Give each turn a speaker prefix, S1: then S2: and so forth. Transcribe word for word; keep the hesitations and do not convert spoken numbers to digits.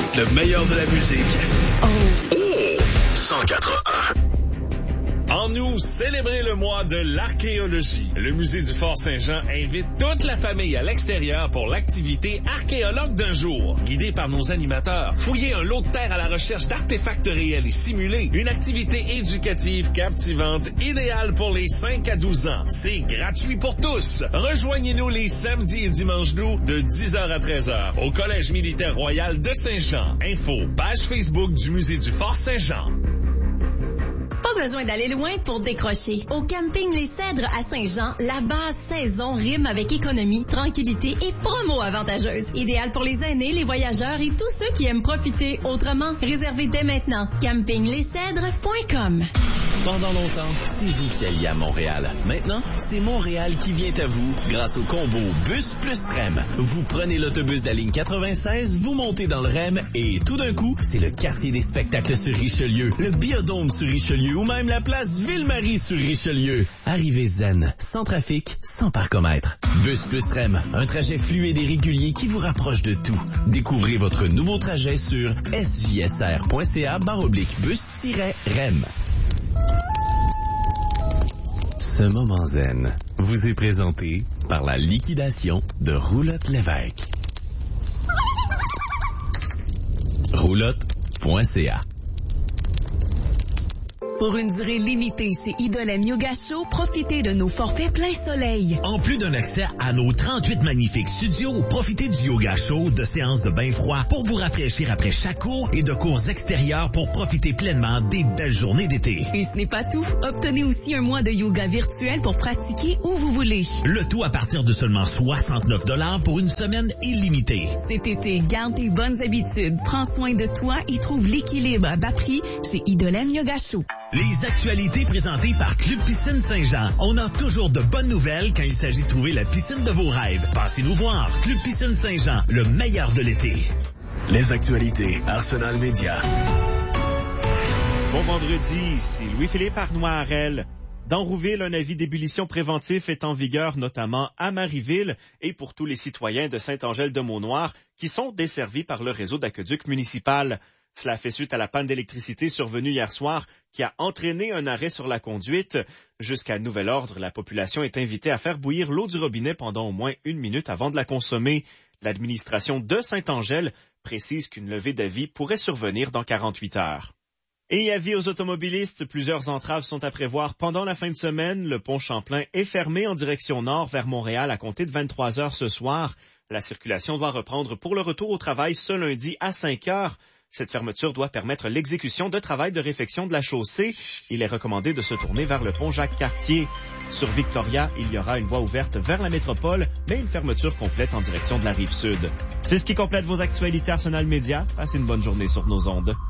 S1: Le meilleur de la musique.
S2: Oh.
S1: cent quatre un.
S3: En nous, célébrez le mois de l'archéologie. Le musée du Fort-Saint-Jean invite toute la famille à l'extérieur pour l'activité archéologue d'un jour. Guidé par nos animateurs, fouillez un lot de terre à la recherche d'artefacts réels et simulés. Une activité éducative captivante, idéale pour les cinq à douze ans. C'est gratuit pour tous. Rejoignez-nous les samedis et dimanches d'août de dix heures à treize heures au Collège militaire royal de Saint-Jean. Info, page Facebook du musée du Fort-Saint-Jean.
S2: Pas besoin d'aller loin pour décrocher. Au camping Les Cèdres à Saint-Jean, la basse saison rime avec économie, tranquillité et promo avantageuse. Idéal pour les aînés, les voyageurs et tous ceux qui aiment profiter autrement. Réservez dès maintenant. camping les cèdres point com.
S4: Pendant longtemps, c'est vous qui alliez à Montréal. Maintenant, c'est Montréal qui vient à vous grâce au combo Bus plus R E M. Vous prenez l'autobus de la ligne quatre-vingt-seize, vous montez dans le R E M et tout d'un coup, c'est le quartier des spectacles sur Richelieu, le Biodôme sur Richelieu ou même la place Ville-Marie sur Richelieu. Arrivez zen, sans trafic, sans parcomètre. Bus plus R E M, un trajet fluide et régulier qui vous rapproche de tout. Découvrez votre nouveau trajet sur s j s r point c a barre oblique bus tiret R E M. Ce moment zen vous est présenté par la liquidation de Roulotte Lévesque. roulotte point c a.
S5: Pour une durée limitée chez Idolem Yoga Show, profitez de nos forfaits plein soleil.
S6: En plus d'un accès à nos trente-huit magnifiques studios, profitez du yoga show, de séances de bain froid pour vous rafraîchir après chaque cours et de cours extérieurs pour profiter pleinement des belles journées d'été.
S5: Et ce n'est pas tout. Obtenez aussi un mois de yoga virtuel pour pratiquer où vous voulez.
S6: Le tout à partir de seulement soixante-neuf dollars pour une semaine illimitée.
S5: Cet été, garde tes bonnes habitudes, prends soin de toi et trouve l'équilibre à bas prix chez Idolem Yoga Show.
S6: Les actualités présentées par Club Piscine Saint-Jean. On a toujours de bonnes nouvelles quand il s'agit de trouver la piscine de vos rêves. Passez nous voir. Club Piscine Saint-Jean, le meilleur de l'été.
S1: Les actualités Arsenal Média.
S7: Bon vendredi, c'est Louis-Philippe Arnois-Harel. Dans Rouville, un avis d'ébullition préventif est en vigueur, notamment à Marieville et pour tous les citoyens de Saint-Angèle-de-Mont-Noir qui sont desservis par le réseau d'aqueduc municipal. Cela fait suite à la panne d'électricité survenue hier soir qui a entraîné un arrêt sur la conduite. Jusqu'à nouvel ordre, la population est invitée à faire bouillir l'eau du robinet pendant au moins une minute avant de la consommer. L'administration de Saint-Angèle précise qu'une levée d'avis pourrait survenir dans quarante-huit heures. Et avis aux automobilistes, plusieurs entraves sont à prévoir pendant la fin de semaine. Le pont Champlain est fermé en direction nord vers Montréal à compter de vingt-trois heures ce soir. La circulation doit reprendre pour le retour au travail ce lundi à cinq heures. Cette fermeture doit permettre l'exécution de travail de réfection de la chaussée. Il est recommandé de se tourner vers le pont Jacques-Cartier. Sur Victoria, il y aura une voie ouverte vers la métropole, mais une fermeture complète en direction de la Rive-Sud. C'est ce qui complète vos actualités Arsenal Média. Passez une bonne journée sur nos ondes.